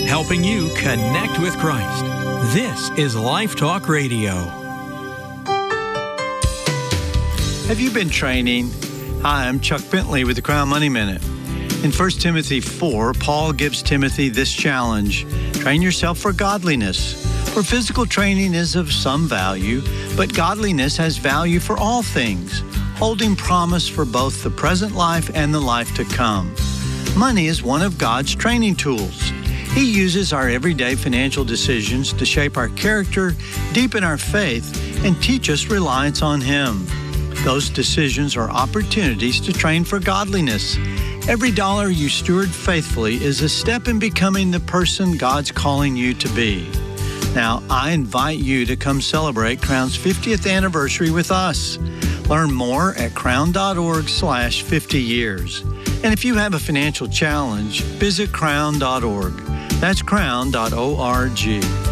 helping you connect with Christ. This is Life Talk Radio. Have you been training? Hi, I'm Chuck Bentley with the Crown Money Minute. In 1 Timothy 4, Paul gives Timothy this challenge: train yourself for godliness. For physical training is of some value, but godliness has value for all things, holding promise for both the present life and the life to come. Money is one of God's training tools. He uses our everyday financial decisions to shape our character, deepen our faith, and teach us reliance on Him. Those decisions are opportunities to train for godliness. Every dollar you steward faithfully is a step in becoming the person God's calling you to be. Now, I invite you to come celebrate Crown's 50th anniversary with us. Learn more at crown.org/50 years. And if you have a financial challenge, visit crown.org. That's crown.org.